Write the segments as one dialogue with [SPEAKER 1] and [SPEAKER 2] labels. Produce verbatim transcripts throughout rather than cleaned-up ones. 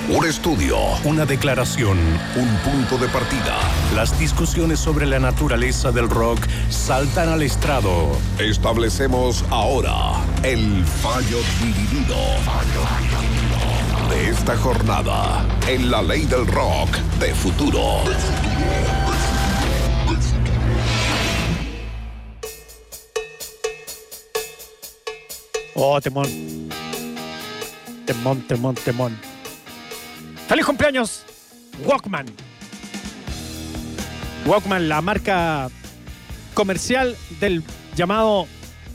[SPEAKER 1] Un estudio,
[SPEAKER 2] una declaración,
[SPEAKER 1] un punto de partida.
[SPEAKER 2] Las discusiones sobre la naturaleza del rock saltan al estrado.
[SPEAKER 1] Establecemos ahora el fallo dividido de esta jornada en la ley del rock de futuro.
[SPEAKER 3] Oh, temón. Temón, temón, temón. ¡Feliz cumpleaños, Walkman! Walkman, la marca comercial del llamado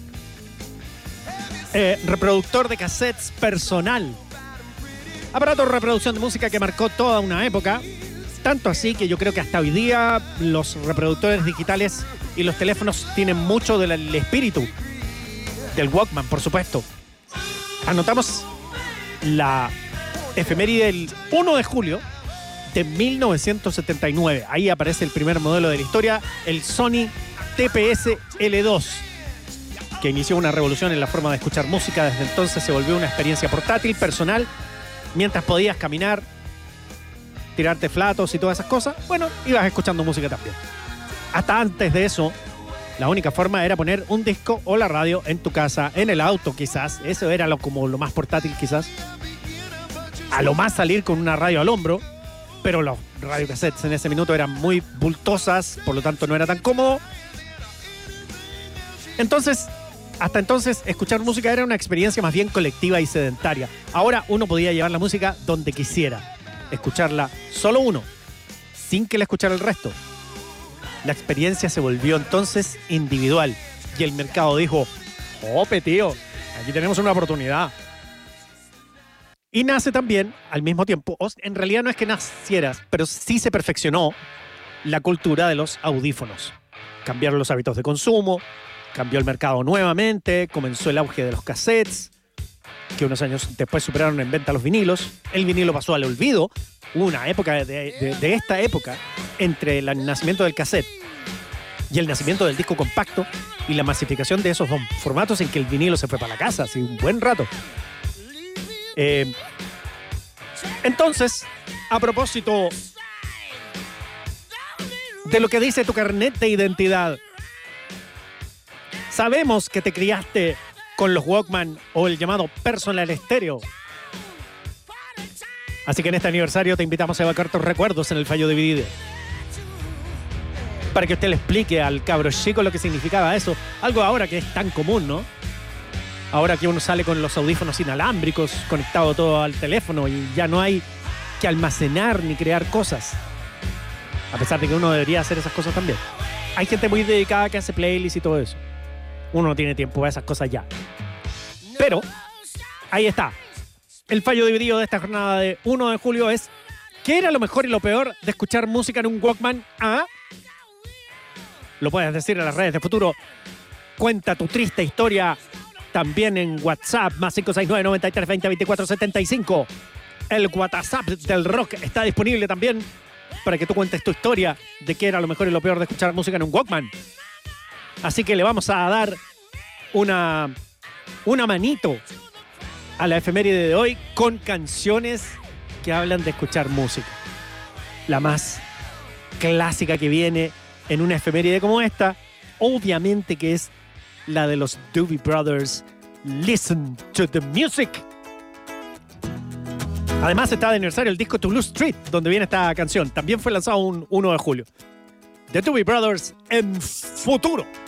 [SPEAKER 3] eh, reproductor de cassettes personal. Aparato de reproducción de música que marcó toda una época. Tanto así que yo creo que hasta hoy día los reproductores digitales y los teléfonos tienen mucho del espíritu del Walkman, por supuesto. Anotamos la efeméride del uno de julio de mil novecientos setenta y nueve. Ahí aparece el primer modelo de la historia, el Sony T P S L dos, que inició una revolución en la forma de escuchar música. Desde entonces se volvió una experiencia portátil, personal. Mientras podías caminar, tirarte flatos y todas esas cosas, bueno, ibas escuchando música también. Hasta antes de eso, la única forma era poner un disco o la radio en tu casa, en el auto quizás. Eso era lo, como lo más portátil quizás. A lo más salir con una radio al hombro, pero los radiocassettes en ese minuto eran muy bultosas, por lo tanto no era tan cómodo. Entonces, hasta entonces, escuchar música era una experiencia más bien colectiva y sedentaria. Ahora uno podía llevar la música donde quisiera, escucharla solo uno, sin que la escuchara el resto. La experiencia se volvió entonces individual y el mercado dijo: ¡Ope, tío! Aquí tenemos una oportunidad. Y nace también, al mismo tiempo, en realidad no es que nacieras, pero sí se perfeccionó la cultura de los audífonos. Cambiaron los hábitos de consumo, cambió el mercado nuevamente, comenzó el auge de los cassettes, que unos años después superaron en venta los vinilos. El vinilo pasó al olvido. Hubo una época de, de, de esta época, entre el nacimiento del cassette y el nacimiento del disco compacto y la masificación de esos dos formatos, en que el vinilo se fue para la casa, así un buen rato. Eh, entonces, a propósito de lo que dice tu carnet de identidad, sabemos que te criaste con los Walkman o el llamado personal estéreo. Así que en este aniversario te invitamos a evocar tus recuerdos en el fallo dividido, para que usted le explique al cabro chico lo que significaba eso. Algo ahora que es tan común, ¿no? Ahora que uno sale con los audífonos inalámbricos, conectado todo al teléfono, y ya no hay que almacenar ni crear cosas. A pesar de que uno debería hacer esas cosas también. Hay gente muy dedicada que hace playlists y todo eso. Uno no tiene tiempo para esas cosas ya. Pero ahí está. El fallo dividido de esta jornada de uno de julio es: ¿qué era lo mejor y lo peor de escuchar música en un Walkman? ¿Ah? Lo puedes decir en las redes de Futuro. Cuenta tu triste historia también en WhatsApp, más cinco seis nueve, noventa y tres, veinte, veinticuatro, setenta y cinco. El WhatsApp del rock está disponible también para que tú cuentes tu historia de qué era lo mejor y lo peor de escuchar música en un Walkman. Así que le vamos a dar una, una manito a la efeméride de hoy con canciones que hablan de escuchar música. La más clásica que viene en una efeméride como esta, obviamente que es la de los Doobie Brothers, Listen to the Music. Además está de aniversario el disco To Blue Street, donde viene esta canción. También fue lanzado un uno de julio. The Doobie Brothers en Futuro.